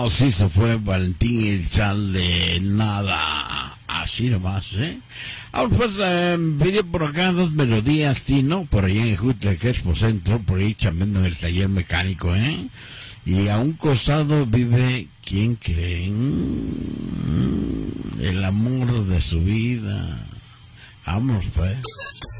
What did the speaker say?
Sí, se fue Valentín Elizalde, nada, así nomás, ¿eh? Ahora pues, pidió por acá dos melodías, Tino, por allá en Jutla, que es por centro, por ahí chambeando en el taller mecánico, ¿eh? Y a un costado vive, ¿quién creen? El amor de su vida. Vámonos, pues.